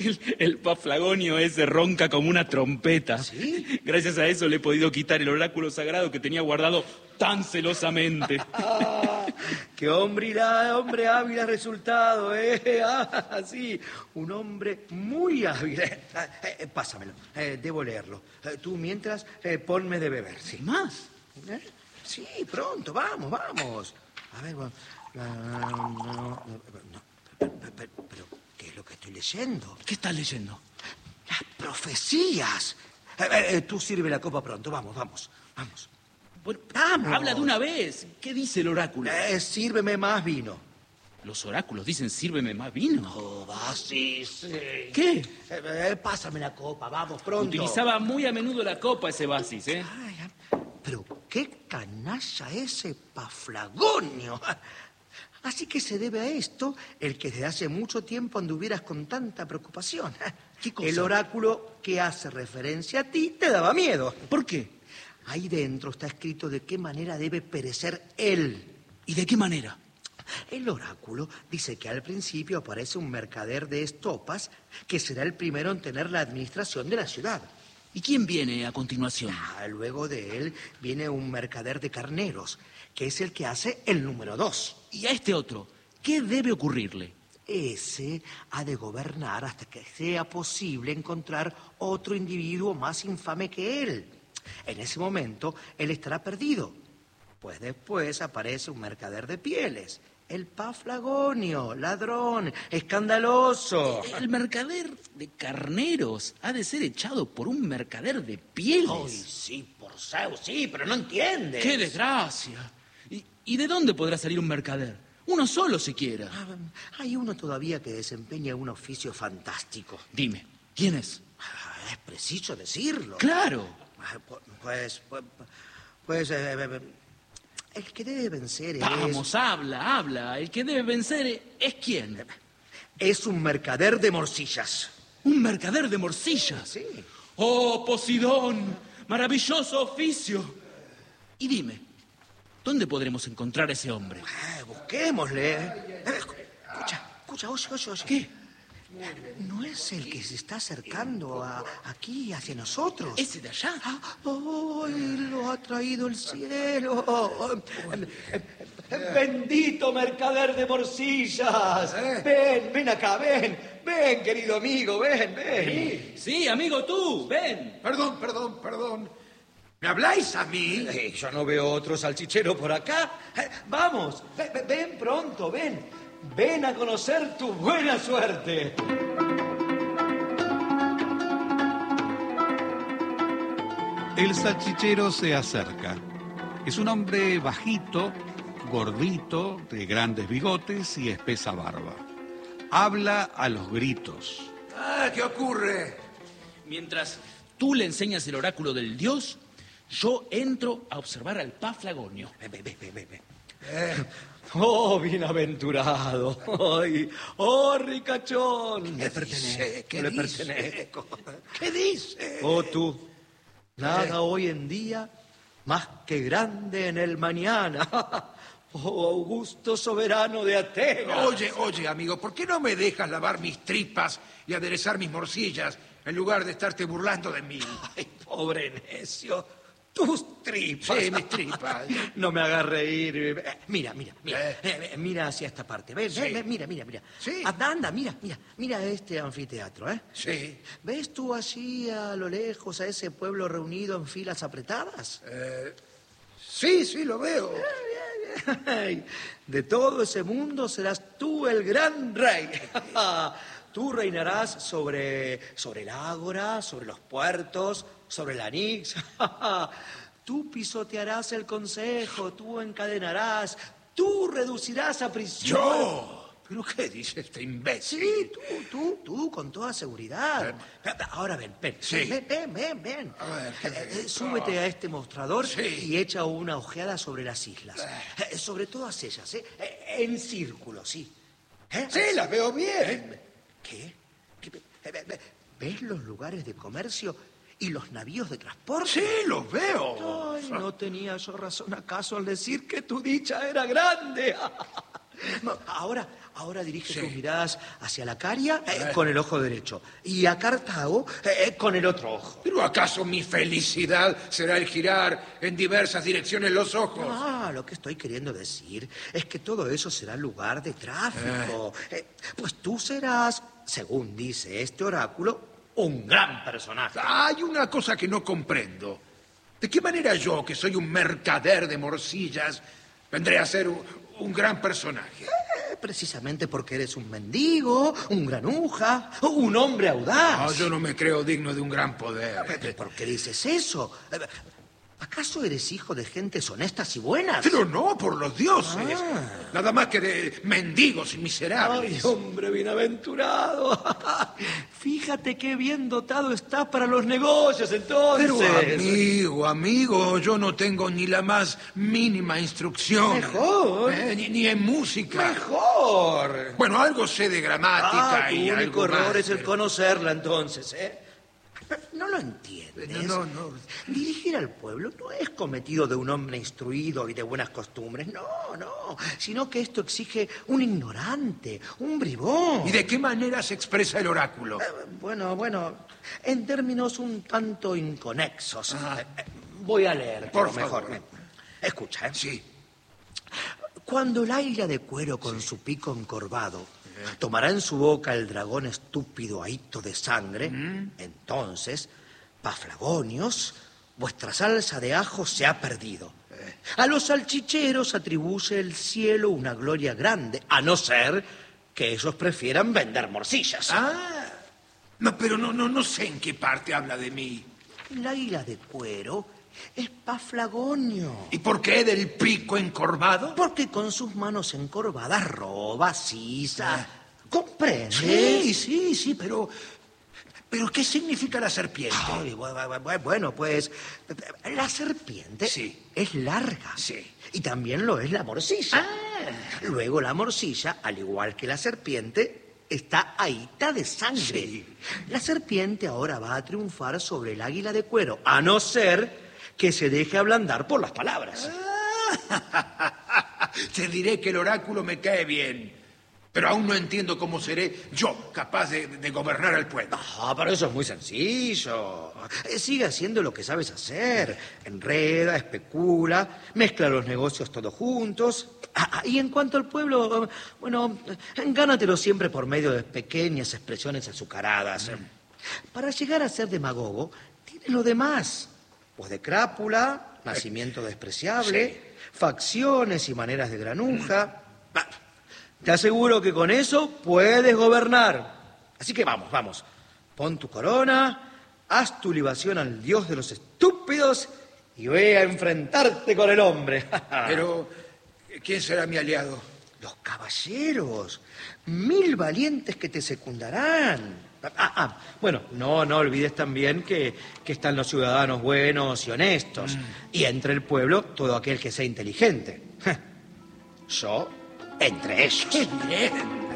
El Paflagonio ese ronca como una trompeta. ¿Sí? Gracias a eso le he podido quitar el oráculo sagrado que tenía guardado tan celosamente. ¡Qué hombre hábil ha resultado, eh! Sí, un hombre muy hábil. Pásamelo, debo leerlo. Tú mientras, ponme de beber, ¿sí? ¿Más? Sí, pronto, vamos. A ver, bueno, pero, ¿qué es lo que estoy leyendo? ¿Qué estás leyendo? Las profecías. Tú sirve la copa pronto, vamos. Bueno, ¡Vamos! habla de una vez. ¿Qué dice el oráculo? Sírveme más vino. Los oráculos dicen sírveme más vino. Oh, va, sí. ¿Qué? Pásame la copa, vamos, pronto. Utilizaba muy a menudo la copa ese Basis, ¿eh? Ay, pero qué canalla ese Paflagonio. Así que se debe a esto el que desde hace mucho tiempo anduvieras con tanta preocupación. ¿Qué cosa? El oráculo que hace referencia a ti te daba miedo. ¿Por qué? Ahí dentro está escrito de qué manera debe perecer él. ¿Y de qué manera? El oráculo dice que al principio aparece un mercader de estopas que será el primero en tener la administración de la ciudad. ¿Y quién viene a continuación? Luego de él viene un mercader de carneros, que es el que hace el número 2. ¿Y a este otro? ¿Qué debe ocurrirle? Ese ha de gobernar hasta que sea posible encontrar otro individuo más infame que él. En ese momento, él estará perdido. Pues después aparece un mercader de pieles. El Paflagonio, ladrón, escandaloso. El mercader de carneros ha de ser echado por un mercader de pieles. Ay, sí, por Zeus, sí, pero no entiendes. ¡Qué desgracia! ¿Y de dónde podrá salir un mercader? Uno solo siquiera. Hay uno todavía que desempeña un oficio fantástico. Dime, ¿quién es? Es preciso decirlo. ¡Claro! Pues, el que debe vencer Vamos, habla. El que debe vencer es ¿quién? es un mercader de morcillas. ¿Un mercader de morcillas? Sí. ¡Oh, Posidón! ¡Maravilloso oficio! Y dime, ¿dónde podremos encontrar a ese hombre? Busquémosle. Escucha, oye. ¿Qué? ¿No es el que se está acercando aquí hacia nosotros? ¿Ese de allá? ¡Ay, lo ha traído el cielo! ¡Bendito mercader de morcillas! Ven acá, ven, querido amigo, ven. Sí, amigo, tú, ven. Perdón. ¿Me habláis a mí? Yo no veo otro salchichero por acá. Vamos, ven pronto, ven. Ven a conocer tu buena suerte. El salchichero se acerca. Es un hombre bajito, gordito, de grandes bigotes y espesa barba. Habla a los gritos. ¿Qué ocurre? Mientras tú le enseñas el oráculo del dios, yo entro a observar al Paflagonio. Ven. Oh, bienaventurado. Ay, oh, ricachón. ¿Qué dice? Le pertenezco. ¿Qué dice? Oh, tú. Nada hoy en día más que grande en el mañana. Oh, augusto soberano de Atenas. Oye, amigo, ¿por qué no me dejas lavar mis tripas y aderezar mis morcillas en lugar de estarte burlando de mí? Ay, pobre necio. Tus tripas. Sí, mis tripas. No me hagas reír. Mira. Mira hacia esta parte. Ven, mira. Sí. Anda, mira este anfiteatro, ¿eh? Sí. ¿Ves tú allí a lo lejos a ese pueblo reunido en filas apretadas? Sí, lo veo. Ay, de todo ese mundo serás tú el gran rey. Tú reinarás sobre el ágora, sobre los puertos, sobre la Nix. Tú pisotearás el consejo, tú encadenarás, tú reducirás a prisión. ¿Yo? ¿Pero qué dice este imbécil? Sí, tú, con toda seguridad. Ahora ven. Sí. Ven. A ver, Súbete a este mostrador Sí. y echa una ojeada sobre las islas. Sobre todas ellas, en círculo, sí. Sí, las veo bien. ¿Qué? ¿Ves los lugares de comercio y los navíos de transporte? Sí, los veo. Ay, no tenía yo razón acaso al decir que tu dicha era grande. No, ahora Ahora dirige Sí. tus miradas hacia la Caria con el ojo derecho y a Cartago con el otro ojo. ¿Pero acaso mi felicidad será el girar en diversas direcciones los ojos? Ah, lo que estoy queriendo decir es que todo eso será lugar de tráfico. Pues tú serás, según dice este oráculo, un gran personaje. Hay una cosa que no comprendo. ¿De qué manera yo, que soy un mercader de morcillas, vendré a ser un gran personaje? Precisamente porque eres un mendigo, un granuja, un hombre audaz. No, yo no me creo digno de un gran poder. ¿Pero por qué dices eso? ¿Acaso eres hijo de gentes honestas y buenas? Pero no, por los dioses. Nada más que de mendigos y ¡Ay, miserables. hombre bienaventurado! Fíjate qué bien dotado estás para los negocios, entonces. Pero amigo, yo no tengo ni la más mínima instrucción. Mejor. Ni en música. ¡Mejor! Bueno, algo sé de gramática Tu y único algo error más, es el pero- conocerla, entonces, ¿eh? ¿No lo entiendes? No. Dirigir al pueblo no es cometido de un hombre instruido y de buenas costumbres, no, sino que esto exige un ignorante, un bribón. ¿Y de qué manera se expresa el oráculo? Bueno, en términos un tanto inconexos. Voy a leer, Por mejor. favor. Escucha, ¿eh? Sí. Cuando el águila de cuero con su pico encorvado tomará en su boca el dragón estúpido ahito de sangre, entonces, Paflagonios, vuestra salsa de ajo se ha perdido. A los salchicheros atribuye el cielo una gloria grande, a no ser que ellos prefieran vender morcillas. No, pero no sé en qué parte habla de mí. El águila de cuero es Paflagonio. ¿Y por qué del pico encorvado? Porque con sus manos encorvadas roba, sisa. ¿Comprendes? Sí, pero ¿qué significa la serpiente? Ay, bueno, pues la serpiente Sí. es larga. Sí. Y también lo es la morcilla. Luego la morcilla, al igual que la serpiente, está ahita de sangre. Sí. La serpiente ahora va a triunfar sobre el águila de cuero, a no ser que se deje ablandar por las palabras. Te diré que el oráculo me cae bien, pero aún no entiendo cómo seré yo capaz de gobernar al pueblo. Pero eso es muy sencillo. Sigue haciendo lo que sabes hacer. Enreda, especula, mezcla los negocios todos juntos. Y en cuanto al pueblo, bueno, gánatelo siempre por medio de pequeñas expresiones azucaradas. Para llegar a ser demagogo, tienes lo demás. Pues de crápula, nacimiento despreciable, facciones y maneras de granuja. Te aseguro que con eso puedes gobernar. Así que vamos. Pon tu corona, haz tu libación al dios de los estúpidos y ve a enfrentarte con el hombre. Pero, ¿quién será mi aliado? Los caballeros, 1000 valientes que te secundarán. Bueno, no olvides también que están los ciudadanos buenos y honestos. Y entre el pueblo, todo aquel que sea inteligente. Yo, entre ellos. ¡Qué bien!